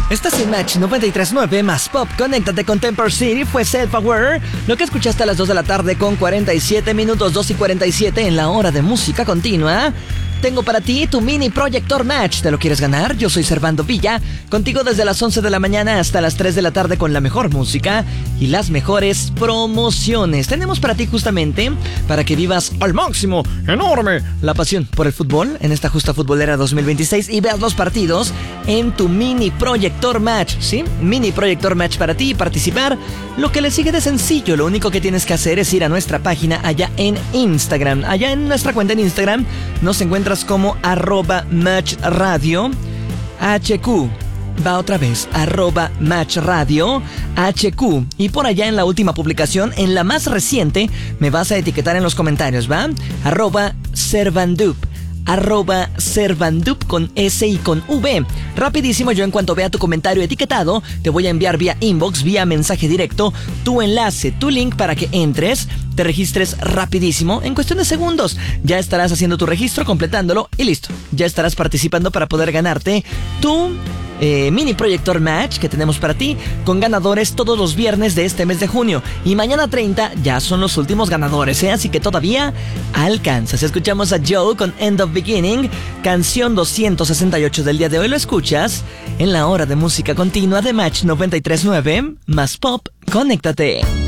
Estás en Match 93.9 más Pop. Conéctate con Temper City, fue Self Aware. Lo que escuchaste a las 2 de la tarde con 47 minutos, 2 y 47 en la hora de música continua. Tengo para ti tu mini proyector Match. ¿Te lo quieres ganar? Yo soy Servando Villa, contigo desde las 11 de la mañana hasta las 3 de la tarde con la mejor música y las mejores promociones. Tenemos para ti justamente para que vivas al máximo, enorme, la pasión por el fútbol en esta justa futbolera 2026 y veas los partidos en tu mini proyector Match, ¿sí? Mini proyector Match para ti y participar. Lo que le sigue de sencillo, lo único que tienes que hacer es ir a nuestra página allá en Instagram. Allá en nuestra cuenta en Instagram nos encuentras como @matchradio HQ. Va otra vez, @matchradio HQ. Y por allá en la última publicación, en la más reciente, me vas a etiquetar en los comentarios, ¿va? @Servandup. @Servandup con S y con V. Rapidísimo, yo en cuanto vea tu comentario etiquetado, te voy a enviar vía inbox, vía mensaje directo, tu enlace, tu link para que entres, te registres rapidísimo, en cuestión de segundos. Ya estarás haciendo tu registro, completándolo y listo. Ya estarás participando para poder ganarte tu mini proyector Match que tenemos para ti, con ganadores todos los viernes de este mes de junio. Y mañana 30 ya son los últimos ganadores, así que todavía alcanzas. Escuchamos a Joe con End of Beginning, canción 268 del día de hoy. Lo escuchas en la hora de música continua de Match 93.9 más Pop. Conéctate.